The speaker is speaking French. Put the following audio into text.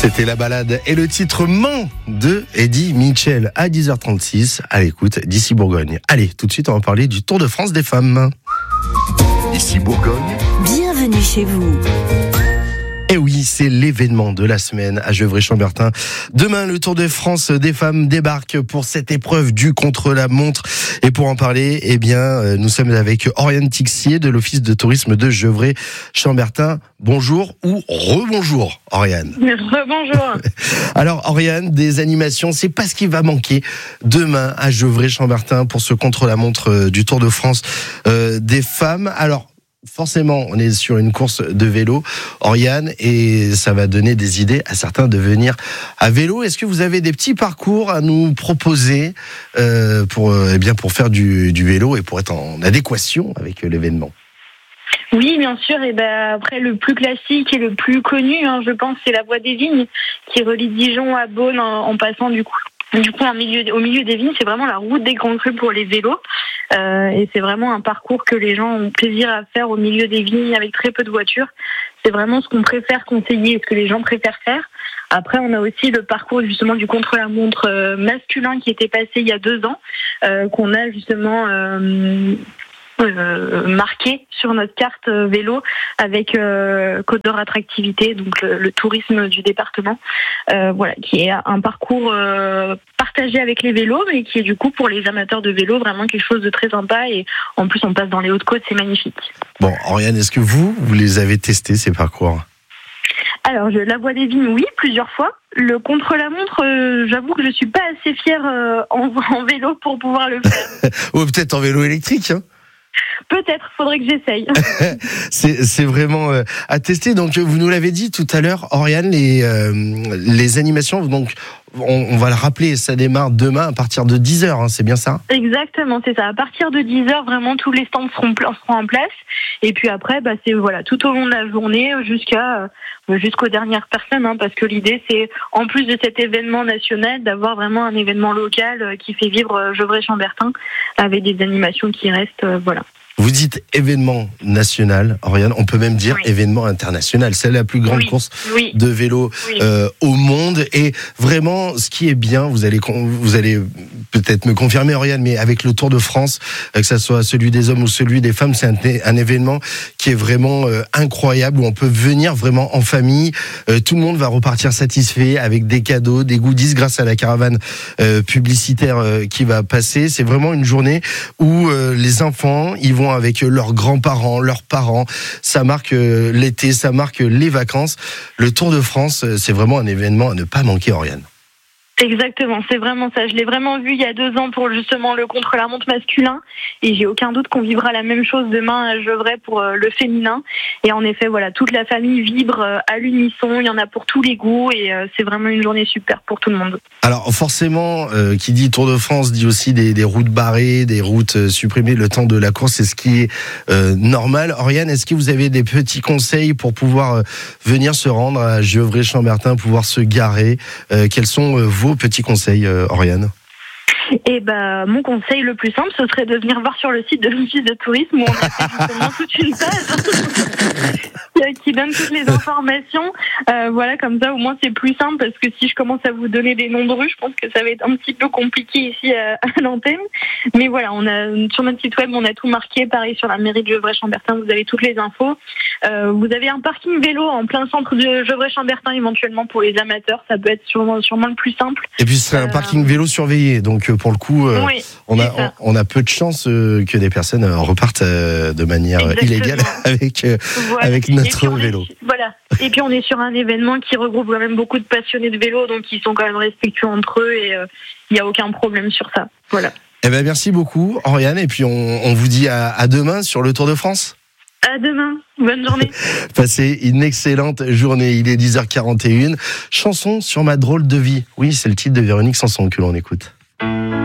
C'était la balade et le titre Mans de Eddie Mitchell à 10h36 à l'écoute d'ici Bourgogne. Allez, tout de suite on va parler du Tour de France des femmes. Ici Bourgogne. Bienvenue chez vous. Et oui, c'est l'événement de la semaine à Gevrey-Chambertin. Demain, le Tour de France des femmes débarque pour cette épreuve du contre-la-montre. Et pour en parler, nous sommes avec Oriane Tixier de l'Office de tourisme de Gevrey-Chambertin. Bonjour ou rebonjour, Oriane. Rebonjour. Alors, Oriane, des animations, c'est pas ce qui va manquer demain à Gevrey-Chambertin pour ce contre-la-montre du Tour de France des femmes. Alors, forcément, on est sur une course de vélo, Oriane, et ça va donner des idées à certains de venir à vélo. Est-ce que vous avez des petits parcours à nous proposer pour faire du vélo et pour être en adéquation avec l'événement? Oui, bien sûr. Et après, le plus classique et le plus connu, je pense, c'est la Voie des Vignes qui relie Dijon à Beaune en passant au milieu des vignes. C'est vraiment la route des grands crus pour les vélos. Et c'est vraiment un parcours que les gens ont plaisir à faire au milieu des vignes avec très peu de voitures. C'est vraiment ce qu'on préfère conseiller et ce que les gens préfèrent faire. Après, on a aussi le parcours justement du contre-la-montre masculin qui était passé il y a 2 ans, qu'on a justement marqué sur notre carte vélo avec Côte d'Or Attractivité, donc le tourisme du département, qui est un parcours partagé avec les vélos, mais qui est du coup pour les amateurs de vélo vraiment quelque chose de très sympa. Et en plus, on passe dans les Hautes-Côtes, c'est magnifique. Bon, Oriane, est-ce que vous les avez testés ces parcours? Alors, la Voie des Vignes, oui, plusieurs fois. Le contre-la-montre, j'avoue que je suis pas assez fière en vélo pour pouvoir le faire. Ou peut-être en vélo électrique, hein? Peut-être, faudrait que j'essaye. C'est vraiment à tester. Donc, vous nous l'avez dit tout à l'heure, Oriane, les animations, donc, on va le rappeler, ça démarre demain à partir de 10h, hein, c'est bien ça? Exactement, c'est ça. À partir de 10h, vraiment, tous les stands seront en place. Et puis après, c'est tout au long de la journée jusqu'aux dernières personnes, parce que l'idée, c'est, en plus de cet événement national, d'avoir vraiment un événement local qui fait vivre Gevrey-Chambertin avec des animations qui restent, Vous dites événement national, Oriane, on peut même dire événement international. C'est la plus grande course de vélo au monde. Et vraiment, ce qui est bien, vous allez peut-être me confirmer, Oriane, mais avec le Tour de France, que ce soit celui des hommes ou celui des femmes, c'est un événement qui est vraiment incroyable, où on peut venir vraiment en famille. Tout le monde va repartir satisfait avec des cadeaux, des goodies grâce à la caravane publicitaire qui va passer. C'est vraiment une journée où les enfants, ils vont avec leurs grands-parents, leurs parents. Ça marque l'été, ça marque les vacances. Le Tour de France, c'est vraiment un événement à ne pas manquer, Oriane. Exactement, c'est vraiment ça. Je l'ai vraiment vu il y a 2 ans pour justement le contre-la-montre masculin, et j'ai aucun doute qu'on vivra la même chose demain à Gevrey pour le féminin. Et en effet, toute la famille vibre à l'unisson, il y en a pour tous les goûts, et c'est vraiment une journée super pour tout le monde. Alors forcément, qui dit Tour de France dit aussi des routes barrées, des routes supprimées le temps de la course, c'est ce qui est normal. Oriane, est-ce que vous avez des petits conseils pour pouvoir venir se rendre à Gevrey-Chambertin, pouvoir se garer? Quels sont vos petits conseils, Oriane? Mon conseil le plus simple, ce serait de venir voir sur le site de l'Office de tourisme, où on a fait justement toute une page qui donne toutes les informations. Comme ça, au moins c'est plus simple, parce que si je commence à vous donner des noms de rues, je pense que ça va être un petit peu compliqué ici à l'antenne. Mais on a sur notre site web, on a tout marqué. Pareil, sur la mairie de Gevrey-Chambertin, vous avez toutes les infos. Vous avez un parking vélo en plein centre de Gevrey-Chambertin, éventuellement pour les amateurs. Ça peut être sûrement le plus simple. Et puis ce serait un parking vélo surveillé, donc pour le coup, on a peu de chances que des personnes repartent de manière illégale avec notre vélo. Et puis on est sur un événement qui regroupe quand même beaucoup de passionnés de vélo, donc ils sont quand même respectueux entre eux, et il n'y a aucun problème sur ça. Voilà. Merci beaucoup, Oriane, et puis on vous dit à demain sur le Tour de France. À demain, bonne journée. Passez une excellente journée, il est 10h41. Chanson sur ma drôle de vie. Oui, c'est le titre de Véronique Sanson que l'on écoute.